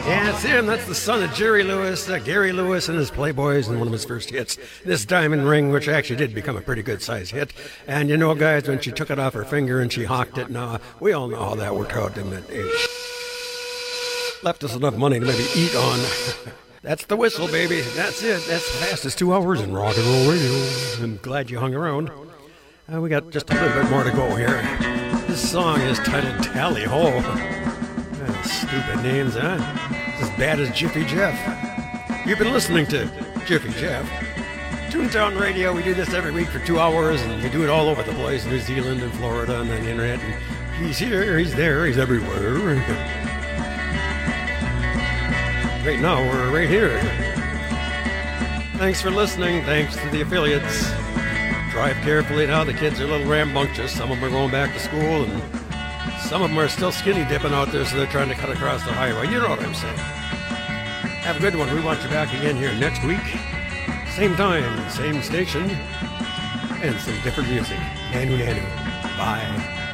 Yeah, it's him. That's the son of Jerry Lewis, Gary Lewis and his Playboys, and one of his first hits, this Diamond Ring, which actually did become a pretty good-sized hit. And you know, guys, when she took it off her finger and she hawked it, now we all know how that worked out, didn't it? It left us enough money to maybe eat on. That's the whistle, baby. That's it. That's the fastest 2 hours in rock and roll radio. I'm glad you hung around. We got just a little bit more to go here. This song is titled Tally Ho. Stupid names, huh? It's as bad as Jiffy Jeff. You've been listening to Jiffy Jeff. Toontown Radio, we do this every week for 2 hours, and we do it all over the place, New Zealand and Florida and on the internet. And he's here, he's there, he's everywhere. Right now, we're right here. Thanks for listening. Thanks to the affiliates. Drive carefully now. The kids are a little rambunctious. Some of them are going back to school, and some of them are still skinny dipping out there, so they're trying to cut across the highway. You know what I'm saying. Have a good one. We want you back again here next week. Same time, same station, and some different music. Nanu Nanu. Bye.